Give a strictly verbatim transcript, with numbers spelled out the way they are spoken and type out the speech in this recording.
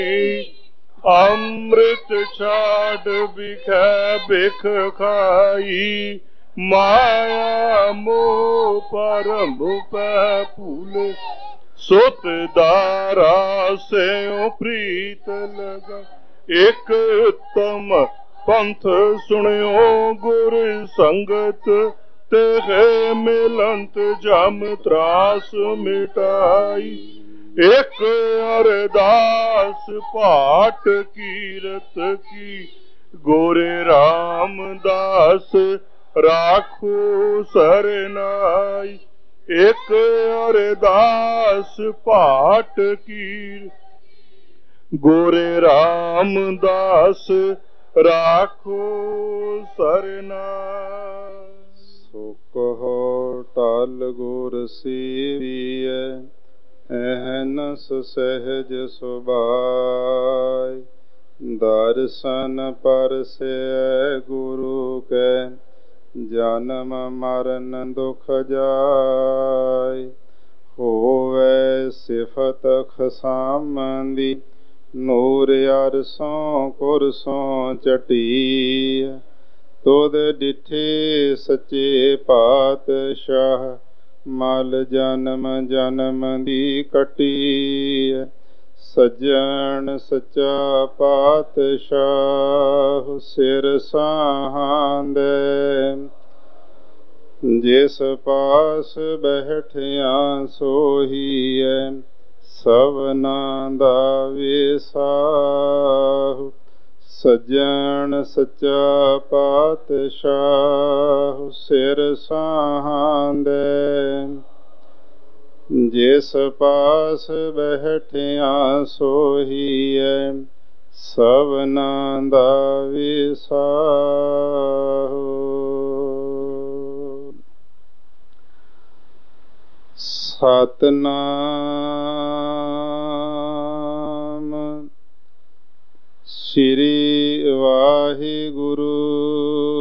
ਅੰਮ੍ਰਿਤ ਛਾੜ ਬਿਖੈ ਬਿਖ ਖਾਈ, ਮਾਇਆ ਮੋਹ ਪਰਮ ਪੈ ਭੂਲੇ, ਸੁਤ ਦਾਰਾ ਸਿਉ ਪ੍ਰੀਤ ਲਗਾ। ਇਕ ਉਤਮ ਪੰਥ ਸੁਣਿਓ ਗੁਰ ਸੰਗਤ, ਤੇ ਮਿਲੰਤ ਜਮ ਤਰਾਸ ਮਿਟਾਈ। ਇਕ ਅਰਦਾਸ ਪਾਠ ਕੀਰਤ ਕੀ, ਗੋਰੇ ਰਾਮਦਾਸ ਰਾਖੋ ਸਰਨਾਈ। ਇਕ ਅਰਦਾਸ ਪਾਠ ਕੀ, ਗੋਰੇ ਰਾਮਦਾਸ ਰਾਖੋ ਸਰਨਾਈ। ਸੋ ਕਹੋ ਟਲ ਗੁਰ ਸੇਵੀਐ, ਅਹਨਸ ਸਹਿਜ ਸੁਭਾਇ। ਦਰਸ਼ਨ ਪਰਸੈ ਗੁਰੂ ਕੈ, ਜਨਮ ਮਰਨ ਦੁਖ ਜਾਇ। ਹੋਵੈ ਸਿਫਤ ਖਸਾਮਦੀ, ਨੂਰ ਅਰਸੋਂ ਕੁਰਸੋਂ ਚਟੀਐ। ਤੁਧ ਡਿਠੇ ਸੱਚੇ ਪਾਤਸ਼ਾਹ, ਮਲ ਜਨਮ ਜਨਮ ਦੀ ਕੱਟੀਐ। ਸੱਜਣ ਸੱਚਾ ਪਾਤਸ਼ਾਹ, ਸਿਰ ਸਾਹਾਂਦੈ। ਜਿਸ ਪਾਸ ਬੈਠਿਆ ਸੋਹੀਐ, ਸਭਨਾ ਦਾ ਵਿਸਾਹੂ। ਸੱਜਣ ਸੱਚਾ ਪਾਤਸ਼ਾਹ, ਸਿਰ ਸਾਹਾਂਦੈ। ਜਿਸ ਪਾਸ ਬੈਠਿਆ ਸੋਹੀਐ, ਸਭਨਾ ਦਾ ਵਿਸਾਹੂ। ਸਤਿਨਾਮ ਸ੍ਰੀ ਵਾਹਿਗੁਰੂ